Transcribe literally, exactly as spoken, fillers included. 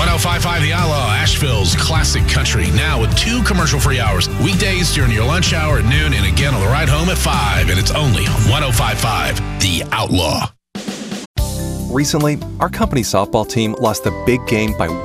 oh five point five The Outlaw, Asheville's classic country, now with two commercial-free hours. Weekdays during your lunch hour at noon, and again on the ride home at five. And it's only on one oh five point five The Outlaw. Recently, our company softball team lost the big game by